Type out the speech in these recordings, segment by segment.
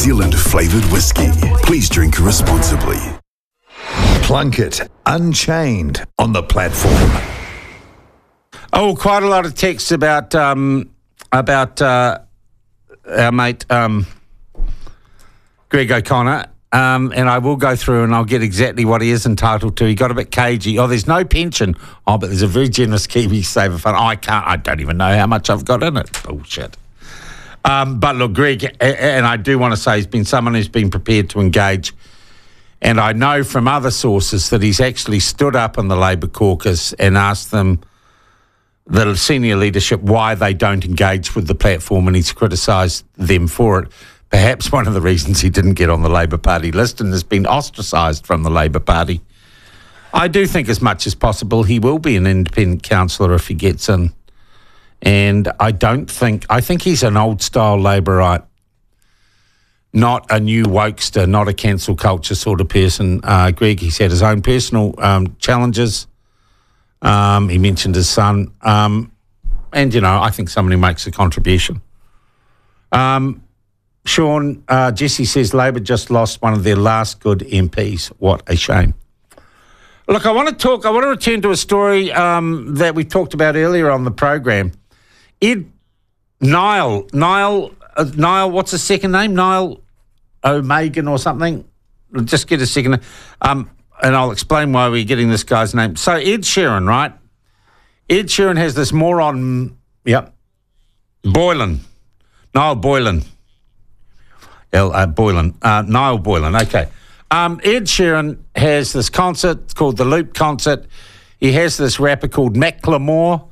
Zealand flavoured whiskey. Please drink responsibly. Plunkett Unchained on the platform. Oh, quite a lot of texts about our mate Greg O'Connor, and I will go through and I'll get exactly what he is entitled to. He got a bit cagey. Oh, there's no pension. Oh, but there's a very generous KiwiSaver fund. I don't even know how much I've got in it. Bullshit. But look, Greg, and I do want to say he's been someone who's been prepared to engage. And I know from other sources that he's actually stood up in the Labour caucus and asked them, the senior leadership, why they don't engage with the platform, and he's criticised them for it. Perhaps one of the reasons he didn't get on the Labour Party list and has been ostracised from the Labour Party. I do think as much as possible he will be an independent councillor if he gets in. And I think he's an old-style Labourite, not a new wokester, not a cancel culture sort of person. Greg, he's had his own personal challenges. He mentioned his son. And, I think someone who makes a contribution. Sean, Jesse says Labor just lost one of their last good MPs. What a shame. Look, I want to return to a story that we talked about earlier on the program. Niall, what's his second name? Niall O'Megan or something? Just get a second. And I'll explain why we're getting this guy's name. So Ed Sheeran, right? Ed Sheeran has this moron, Boylan. Niall Boylan. Niall Boylan, okay. Ed Sheeran has this concert, it's called the Loop Concert. He has this rapper called Macklemore,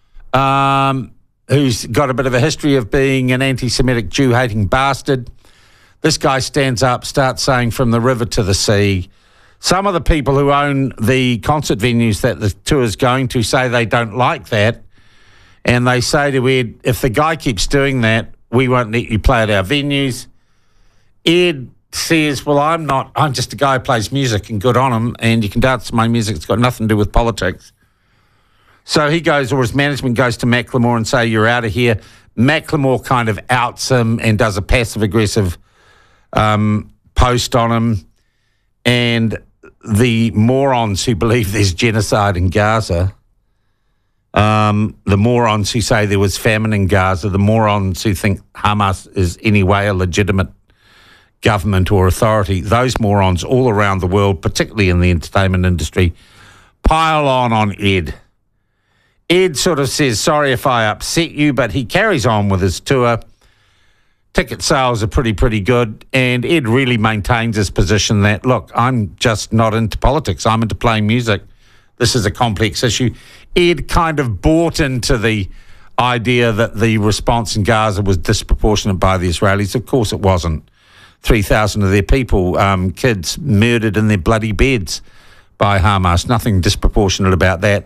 who's got a bit of a history of being an anti-Semitic Jew-hating bastard. This guy stands up, starts saying from the river to the sea. Some of the people who own the concert venues that the tour's going to say they don't like that. And they say to Ed, if the guy keeps doing that, we won't let you play at our venues. Ed says, well, I'm just a guy who plays music and good on him, and you can dance to my music. It's got nothing to do with politics. So he goes, or his management goes to Macklemore and say, you're out of here. Macklemore kind of outs him and does a passive-aggressive post on him. And the morons who believe there's genocide in Gaza, the morons who say there was famine in Gaza, the morons who think Hamas is anyway a legitimate government or authority, those morons all around the world, particularly in the entertainment industry, pile on Ed. Ed sort of says, sorry if I upset you, but he carries on with his tour. Ticket sales are pretty good, and Ed really maintains his position that, look, I'm just not into politics. I'm into playing music. This is a complex issue. Ed kind of bought into the idea that the response in Gaza was disproportionate by the Israelis. Of course it wasn't. 3,000 of their people, kids murdered in their bloody beds by Hamas. Nothing disproportionate about that.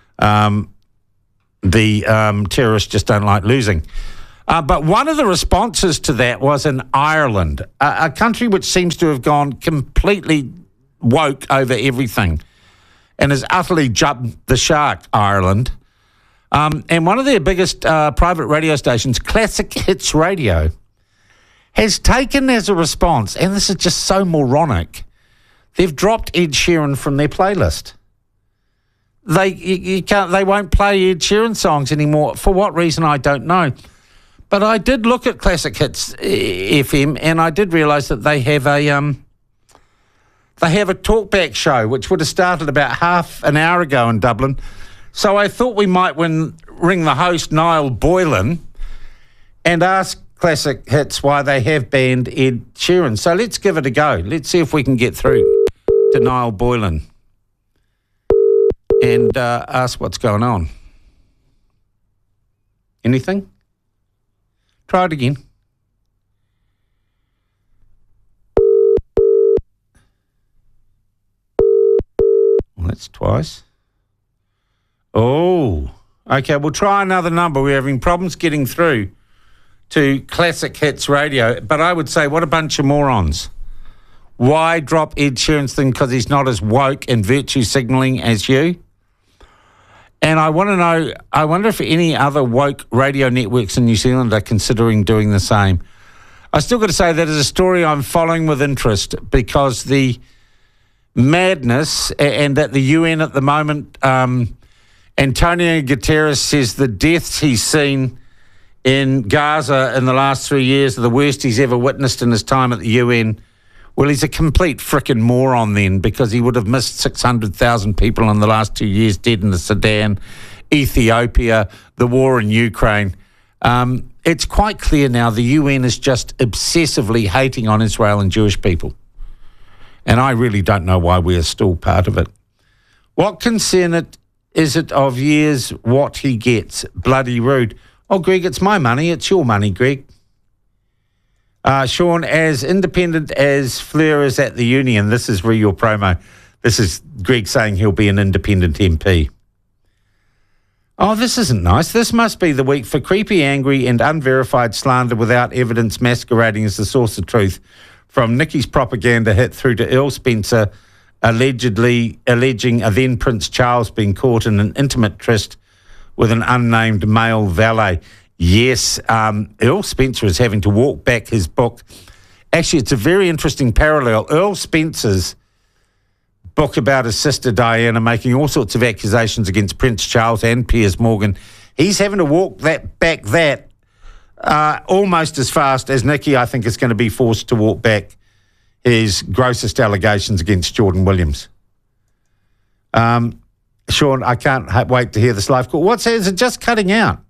The terrorists just don't like losing. But one of the responses to that was in Ireland, a country which seems to have gone completely woke over everything and has utterly jumped the shark, Ireland. And one of their biggest private radio stations, Classic Hits Radio, has taken as a response, and this is just so moronic, they've dropped Ed Sheeran from their playlist. They won't play Ed Sheeran songs anymore. For what reason, I don't know. But I did look at Classic Hits FM, and I did realise that they have a talkback show which would have started about half an hour ago in Dublin. So I thought we might ring the host, Niall Boylan, and ask Classic Hits why they have banned Ed Sheeran. So let's give it a go. Let's see if we can get through to Niall Boylan and ask what's going on. Anything? Try it again. Well, that's twice. Oh, okay, we'll try another number. We're having problems getting through to Classic Hits Radio, but I would say, what a bunch of morons. Why drop Ed Sheeran's thing? Because he's not as woke and virtue signalling as you? And I want to know, I wonder if any other woke radio networks in New Zealand are considering doing the same. I still got to say that is a story I'm following with interest because the madness and at the UN at the moment, Antonio Guterres says the deaths he's seen in Gaza in the last 3 years are the worst he's ever witnessed in his time at the UN. Well, he's a complete frickin' moron then, because he would have missed 600,000 people in the last 2 years dead in the Sudan, Ethiopia, the war in Ukraine. It's quite clear now the UN is just obsessively hating on Israel and Jewish people. And I really don't know why we are still part of it. What concern is it of years what he gets? Bloody rude. Oh, Greg, it's my money. It's your money, Greg. Sean, as independent as Fleur is at the union, this is your promo. This is Greg saying he'll be an independent MP. Oh, this isn't nice. This must be the week for creepy, angry and unverified slander without evidence masquerading as the source of truth. From Nikki's propaganda hit through to Earl Spencer alleging a then Prince Charles being caught in an intimate tryst with an unnamed male valet. Yes, Earl Spencer is having to walk back his book. Actually, it's a very interesting parallel. Earl Spencer's book about his sister Diana making all sorts of accusations against Prince Charles and Piers Morgan. He's having to walk back almost as fast as Nikki, I think, is going to be forced to walk back his grossest allegations against Jordan Williams. Sean, I can't wait to hear this live call. Is it just cutting out?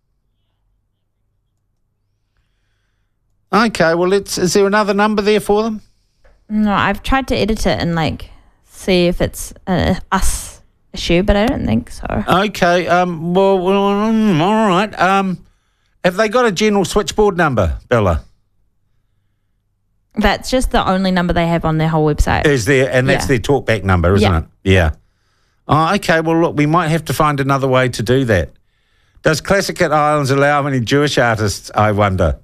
Okay, well, is there another number there for them? No, I've tried to edit it and see if it's us issue, but I don't think so. Okay, all right. Have they got a general switchboard number, Bella? That's just the only number they have on their whole website. Is there? And that's their talkback number, isn't it? Yeah. Oh, okay, well, look, we might have to find another way to do that. Does Classic Hit Islands allow any Jewish artists, I wonder?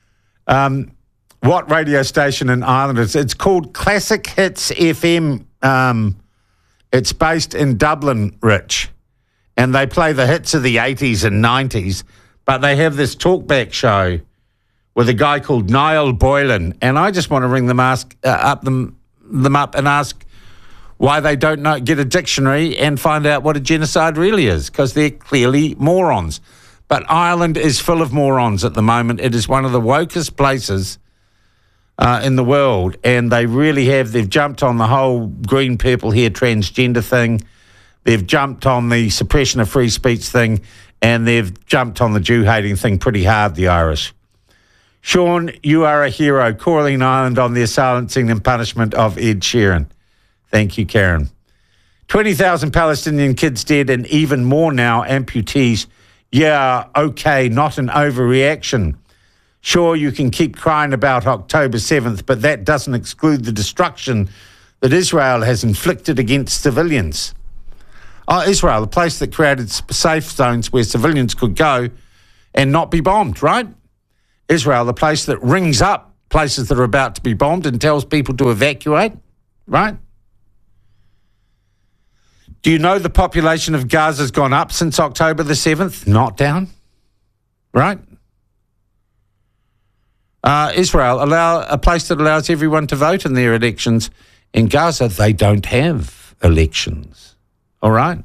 What radio station in Ireland? It's called Classic Hits FM. It's based in Dublin, Rich, and they play the hits of the 80s and 90s, but they have this talkback show with a guy called Niall Boylan, and I just want to ring them up and ask why they don't get a dictionary and find out what a genocide really is, because they're clearly morons. But Ireland is full of morons at the moment. It is one of the wokest places in the world, and they've jumped on the whole green, purple hair transgender thing. They've jumped on the suppression of free speech thing, and they've jumped on the Jew-hating thing pretty hard, the Irish. Sean, you are a hero. Coraline Island on the silencing and punishment of Ed Sheeran. Thank you, Karen. 20,000 Palestinian kids dead and even more now amputees. Yeah, okay, not an overreaction. Sure, you can keep crying about October 7th, but that doesn't exclude the destruction that Israel has inflicted against civilians. Oh, Israel, a place that created safe zones where civilians could go and not be bombed, right? Israel, the place that rings up places that are about to be bombed and tells people to evacuate, right? Do you know the population of Gaza has gone up since October the 7th? Not down, right? Israel, a place that allows everyone to vote in their elections. In Gaza, they don't have elections, all right?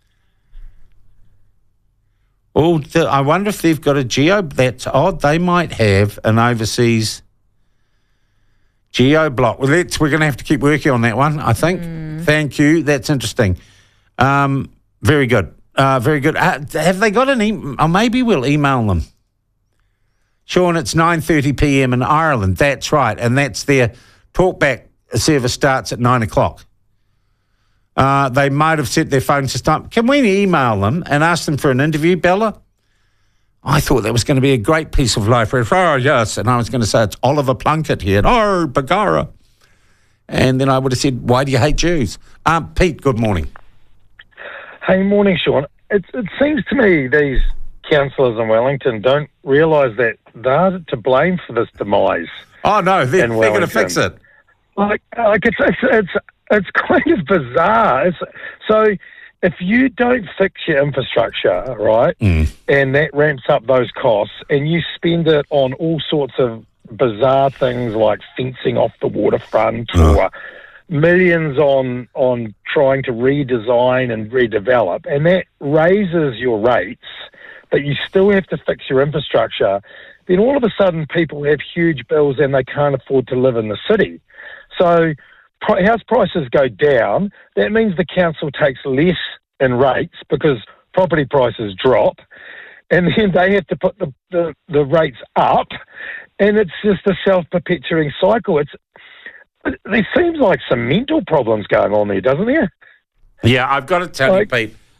Oh, I wonder if they've got a geo. That's odd. They might have an overseas geo block. Well, we're going to have to keep working on that one, I think. Thank you. That's interesting. Very good. Very good. Have they got an email? Oh, maybe we'll email them. Sean, it's 9:30 p.m. in Ireland. That's right. And that's their talkback service starts at 9 o'clock. They might have set their phone system up. Can we email them and ask them for an interview, Bella? I thought that was going to be a great piece of life. Oh, yes. And I was going to say, it's Oliver Plunkett here. Oh, Bagara. And then I would have said, why do you hate Jews? Pete, good morning. Hey, morning, Sean. It seems to me these councillors in Wellington don't realise that they're to blame for this demise. Oh, no, they're going to fix it. It's kind of bizarre. So if you don't fix your infrastructure, right, and that ramps up those costs, and you spend it on all sorts of bizarre things like fencing off the waterfront or millions on trying to redesign and redevelop, and that raises your rates, but you still have to fix your infrastructure, then all of a sudden people have huge bills and they can't afford to live in the city. So house prices go down. That means the council takes less in rates because property prices drop, and then they have to put the rates up, and it's just a self-perpetuating cycle. There seems like some mental problems going on there, doesn't there? Yeah, I've got to tell you, Pete,